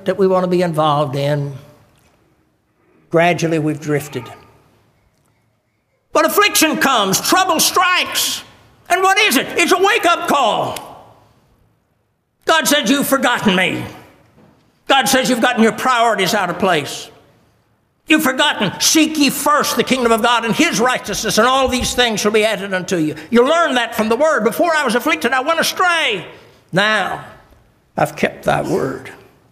that we want to be involved in, gradually we've drifted. But affliction comes, trouble strikes. And what is it? It's a wake-up call. God says, you've forgotten me. God says you've gotten your priorities out of place. You've forgotten, seek ye first the kingdom of God and his righteousness, and all these things shall be added unto you. You learn that from the word. Before I was afflicted, I went astray. Now, I've kept thy word.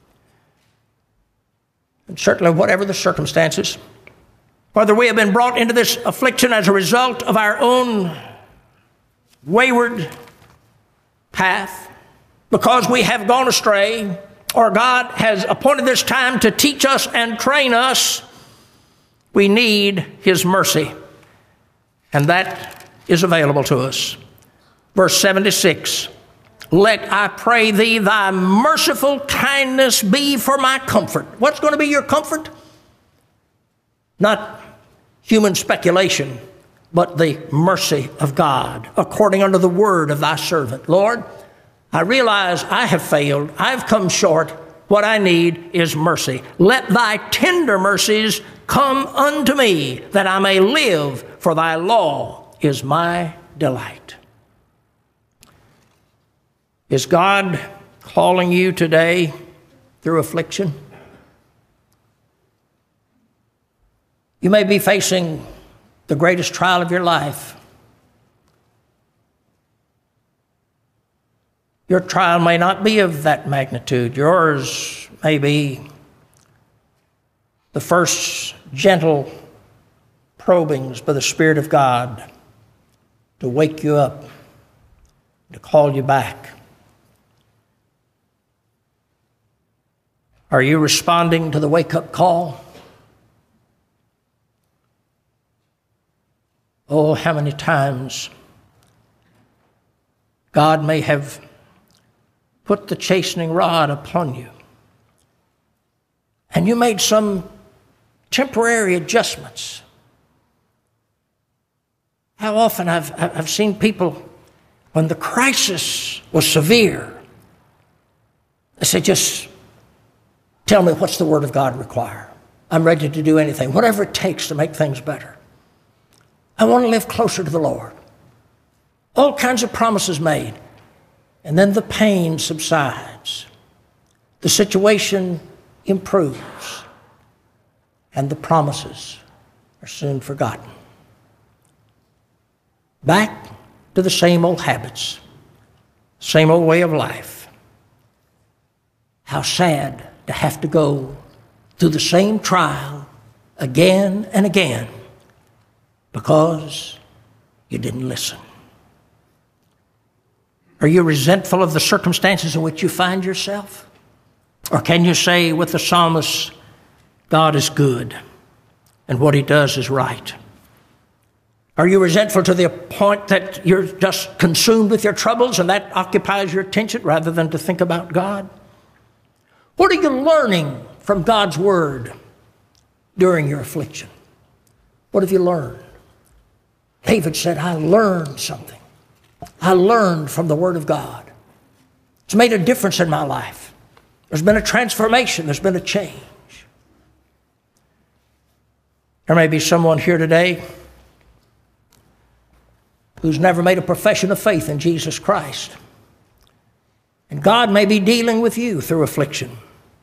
And certainly, whatever the circumstances, whether we have been brought into this affliction as a result of our own wayward path, because we have gone astray, or God has appointed this time to teach us and train us, we need his mercy. And that is available to us. Verse 76, let, I pray thee, thy merciful kindness be for my comfort. What's going to be your comfort? Not human speculation, but the mercy of God, according unto the word of thy servant. Lord, I realize I have failed. I've come short. What I need is mercy. Let thy tender mercies come unto me, that I may live, for thy law is my delight. Is God calling you today through affliction? You may be facing the greatest trial of your life. Your trial may not be of that magnitude. Yours may be the first gentle probings by the Spirit of God to wake you up, to call you back. Are you responding to the wake-up call? Oh, how many times God may have put the chastening rod upon you, and you made some temporary adjustments. How often I've seen people, when the crisis was severe, they say, just tell me, what's the Word of God require? I'm ready to do anything, whatever it takes to make things better. I want to live closer to the Lord. All kinds of promises made. And then the pain subsides. The situation improves. And the promises are soon forgotten. Back to the same old habits, same old way of life. How sad to have to go through the same trial again and again because you didn't listen. Are you resentful of the circumstances in which you find yourself? Or can you say with the psalmist, God is good and what he does is right? Are you resentful to the point that you're just consumed with your troubles and that occupies your attention rather than to think about God? What are you learning from God's word during your affliction? What have you learned? David said, I learned something. I learned from the word of God. It's made a difference in my life. There's been a transformation. There's been a change. There may be someone here today who's never made a profession of faith in Jesus Christ. And God may be dealing with you through affliction.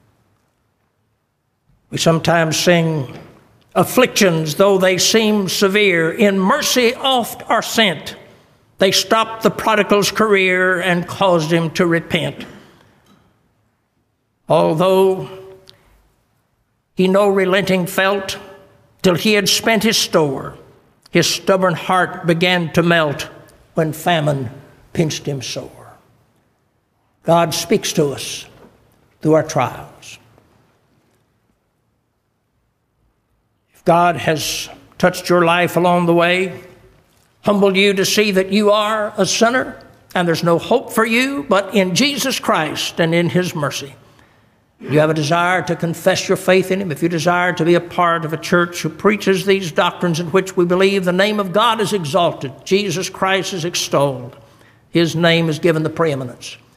We sometimes sing, afflictions, though they seem severe, in mercy oft are sent. They stopped the prodigal's career and caused him to repent. Although he no relenting felt, till he had spent his store, his stubborn heart began to melt when famine pinched him sore. God speaks to us through our trials. If God has touched your life along the way, humbled you to see that you are a sinner and there's no hope for you but in Jesus Christ and in his mercy. You have a desire to confess your faith in him. If you desire to be a part of a church who preaches these doctrines in which we believe the name of God is exalted, Jesus Christ is extolled, his name is given the preeminence.